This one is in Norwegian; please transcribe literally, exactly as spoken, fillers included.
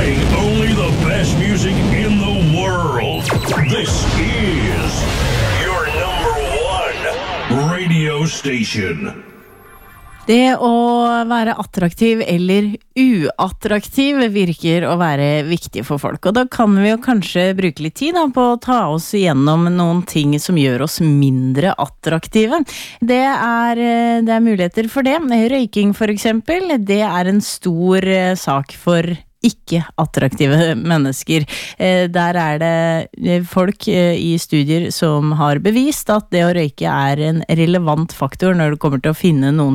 Playing only the best music in the world. This is your number one radio station. Det å være attraktiv eller uattraktiv virker å være viktig for folk, og da kan vi jo kanskje bruke litt tid da, på å ta oss igjennom noen ting som gjør oss mindre attraktive. Det er, det er muligheter for det. Røyking for eksempel, det er en stor sak for ikke attraktive mennesker. Der er det folk i studier som har bevist at det å røyke er en relevant faktor når det kommer til å finne noen